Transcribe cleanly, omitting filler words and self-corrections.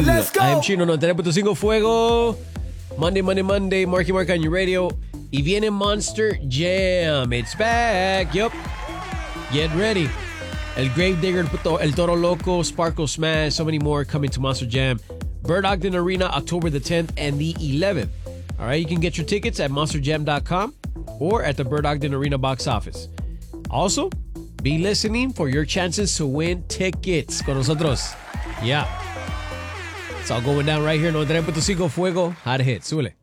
Let's go. I am Chino, 93.5 Fuego. Monday, Marky Mark on your radio. Y viene Monster Jam. It's back. Yup. Get ready. El Gravedigger, El Toro Loco, Sparkle Smash, so many more coming to Monster Jam. Bird Ogden Arena, October the 10th and the 11th. All right, you can get your tickets at monsterjam.com or at the Bird Ogden Arena box office. Also, be listening for your chances to win tickets con nosotros. Yeah. It's all going down right here. 93.5 Fuego. Hot hit. Súbele.